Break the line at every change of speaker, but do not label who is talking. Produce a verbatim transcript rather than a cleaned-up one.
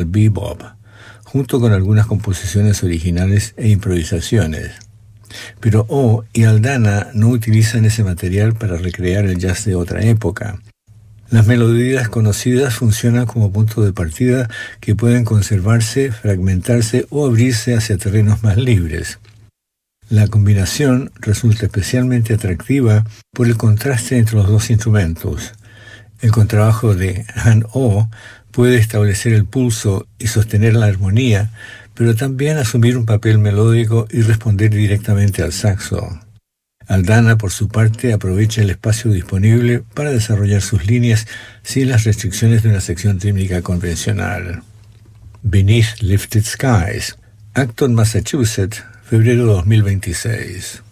bebop, junto con algunas composiciones originales e improvisaciones. Pero O y Aldana no utilizan ese material para recrear el jazz de otra época. Las melodías conocidas funcionan como punto de partida que pueden conservarse, fragmentarse o abrirse hacia terrenos más libres. La combinación resulta especialmente atractiva por el contraste entre los dos instrumentos. El contrabajo de Han Oh puede establecer el pulso y sostener la armonía, pero también asumir un papel melódico y responder directamente al saxo. Aldana, por su parte, aprovecha el espacio disponible para desarrollar sus líneas sin las restricciones de una sección rítmica convencional. Beneath Lifted Skies, Acton, Massachusetts, febrero dos mil veintiséis.